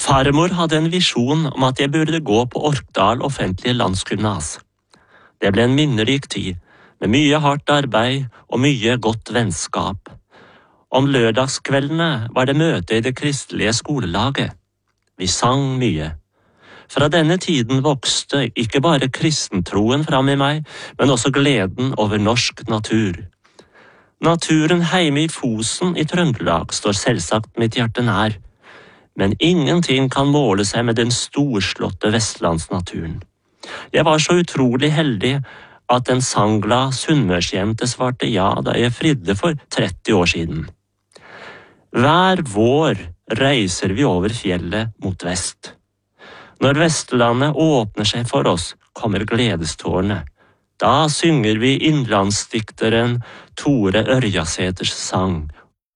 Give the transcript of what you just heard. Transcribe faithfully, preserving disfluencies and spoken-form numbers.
Farmor hadde en visjon om at jeg burde gå på Orkdal offentlige landsgymnas. Det ble en minnerik tid, med mye hardt arbeid og mye godt vennskap. Om lørdagskveldene var det møte i det kristelige skolelaget. Vi sang mye. Fra denne tiden vokste ikke bare kristentroen fram i meg, men også gleden over norsk natur. Naturen heime i Fosen i Trøndelag står selvsagt mitt hjerte nær, men ingenting kan måle seg med den storslåtte vestlandsnaturen. Jeg var så utrolig heldig at en sangglad sunnmørsjente svarte ja da jeg fridde for tretti år siden. Hver vår reiser vi over fjellet mot vest. Når Vestlandet åpner seg for oss, kommer gledestårene. Da synger vi innlandsdikteren Tore Ørjaseters sang